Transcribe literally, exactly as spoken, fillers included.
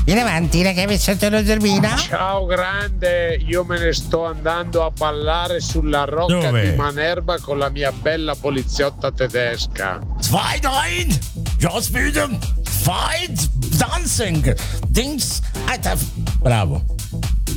Vieni avanti, la chiave sotto lo zerbino. Ciao grande, io me ne sto andando a ballare sulla rocca Dove? di Manerba con la mia bella poliziotta tedesca. Zwei, drei, just wieder, fight, dancing, Dings, Alter. Bravo.